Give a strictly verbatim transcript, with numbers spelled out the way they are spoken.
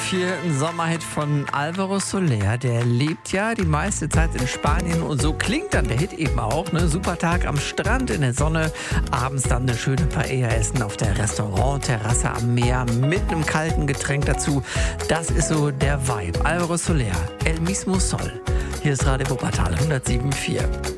vier, ein Sommerhit von Alvaro Soler. Der lebt ja die meiste Zeit in Spanien und so klingt dann der Hit eben auch. Ne? Super Tag am Strand in der Sonne, abends dann eine schöne Paella essen auf der Restaurantterrasse am Meer mit einem kalten Getränk dazu. Das ist so der Vibe. Alvaro Soler, El Mismo Sol. Hier ist Radio Wuppertal hundertsieben Komma vier.